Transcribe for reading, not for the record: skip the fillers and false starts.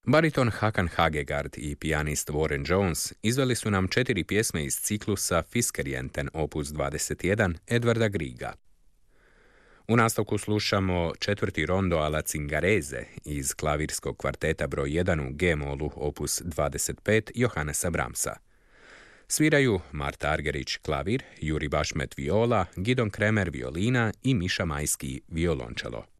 Bariton Hakan Hagegard i pijanist Warren Jones izveli su nam 4 pjesme iz ciklusa Fiskerienten opus 21 Edvarda Griega. U nastavku slušamo 4. rondo alla Zingarese iz klavirskog kvarteta broj 1 u G-molu opus 25 Johannesa Brahmsa. Sviraju Marta Argerić klavir, Juri Bašmet viola, Gidon Kremer violina i Miša Majski violončelo.